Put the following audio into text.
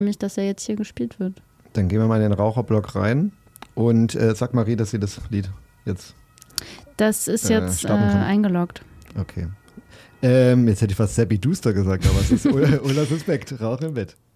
mich, dass er jetzt hier gespielt wird. Dann gehen wir mal in den Raucherblock rein und sag Marie, dass sie das Lied jetzt Das ist jetzt eingeloggt. Okay. Jetzt hätte ich fast Seppi Duster gesagt, aber es ist Ulla Suspekt, Rauch im Bett.